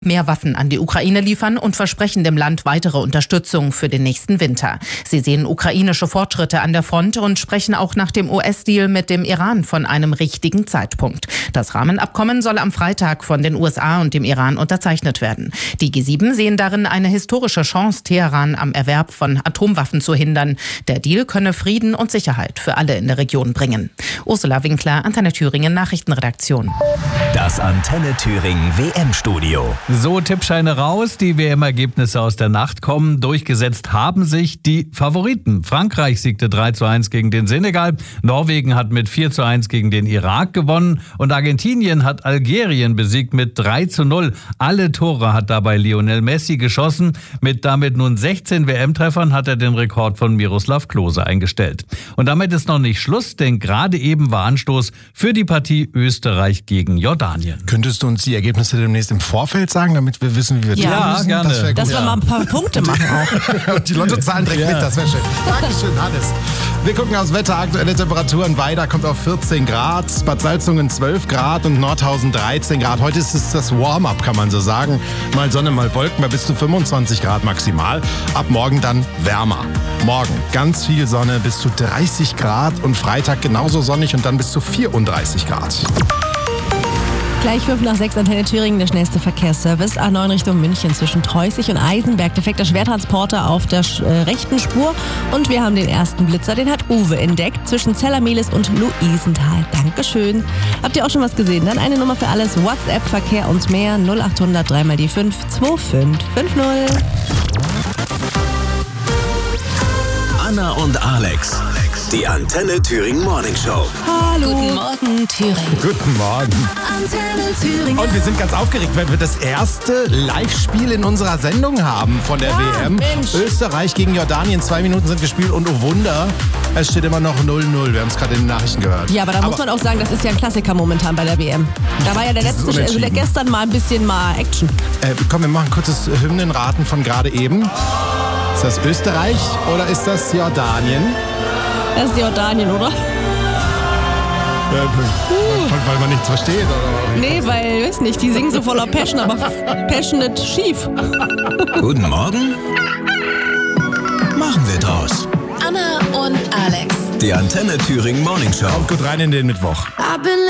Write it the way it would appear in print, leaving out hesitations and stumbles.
mehr Waffen an die Ukraine liefern und versprechen dem Land weitere Unterstützung für den nächsten Winter. Sie sehen ukrainische Fortschritte an der Front und sprechen auch nach dem US-Deal mit dem Iran von einem richtigen Zeitpunkt. Das Rahmenabkommen soll am Freitag von den USA und dem Iran unterzeichnet werden. Die G7 sehen darin eine historische Chance, Teheran am Erwerb von Atomwaffen zu hindern. Der Deal könne Frieden und Sicherheit für alle in der Region bringen. Ursula Winkler, Antenne Thüringen Nachrichtenredaktion. Das Antenne Thüringen WM-Studio. So, Tippscheine raus, die WM-Ergebnisse aus der Nacht kommen. Durchgesetzt haben sich die Favoriten. Frankreich siegte 3:1 gegen den Senegal, Norwegen hat mit 4:1 gegen den Irak gewonnen und Argentinien hat Algerien besiegt mit 3:0. Alle Tore hat dabei Lionel Messi geschossen. Mit damit nun 16 WM-Treffern hat er den Rekord von Miroslav Klose eingestellt. Und damit ist noch nicht Schluss, denn gerade eben war Anstoß für die Partie Österreich gegen Jordanien. Könntest du uns die Ergebnisse demnächst im Vorfeld sagen, damit wir wissen, wie wir tippen müssen? Gerne. Dass wir mal ein paar Punkte machen auch. Und die Lottozahlen direkt mit, das wäre schön. Dankeschön, Hannes. Wir gucken aufs Wetter, aktuelle Temperaturen. Weida kommt auf 14 Grad, Bad Salzungen 12 Grad und Nordhausen 13 Grad. Heute ist es das Warm-up, kann man so sagen. Mal Sonne, mal Wolken, bei bis zu 25 Grad maximal. Ab morgen dann wärmer. Morgen ganz viel Sonne, bis zu 30 Grad und Freitag genauso sonnig und dann bis zu 34 Grad. Gleich 5:05 Antenne Thüringen, der schnellste Verkehrsservice. A9 Richtung München zwischen Treusig und Eisenberg. Defekter Schwertransporter auf der rechten Spur. Und wir haben den ersten Blitzer, den hat Uwe entdeckt, zwischen Zellermehlis und Luisenthal. Dankeschön. Habt ihr auch schon was gesehen? Dann eine Nummer für alles. WhatsApp, Verkehr und mehr. 0800 3 die 5 2550. Anna und Alex. Die Antenne Thüringen Morning Show. Hallo. Guten Morgen, Thüringen. Guten Morgen. Antenne Thüringen. Und wir sind ganz aufgeregt, weil wir das erste Live-Spiel in unserer Sendung haben von der WM. Mensch. Österreich gegen Jordanien. 2 Minuten sind gespielt und oh Wunder, es steht immer noch 0:0. Wir haben es gerade in den Nachrichten gehört. Ja, aber da muss man auch sagen, das ist ja ein Klassiker momentan bei der WM. Da war ja der letzte, also der gestern mal ein bisschen Action. Komm, wir machen ein kurzes Hymnenraten von gerade eben. Ist das Österreich oder ist das Jordanien? Das ist Jordanien, oder? Weil man nichts versteht, oder? Nee, weil, weiß nicht, die singen so voller Passion, aber passionate schief. Guten Morgen. Machen wir draus. Anna und Alex. Die Antenne Thüringen Morning Show. Kommt gut rein in den Mittwoch. I've been